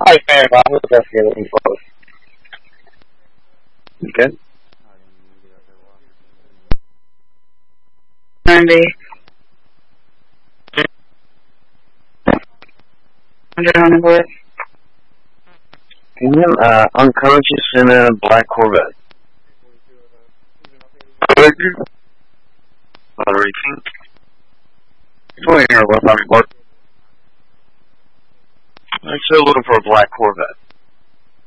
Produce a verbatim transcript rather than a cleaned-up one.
like man, but I'm just getting close. You good? ninety. Hundred on the board. And then, uh, unconscious in a black Corvette. What do you think? Twenty here, what about what? I'm still looking for a black Corvette.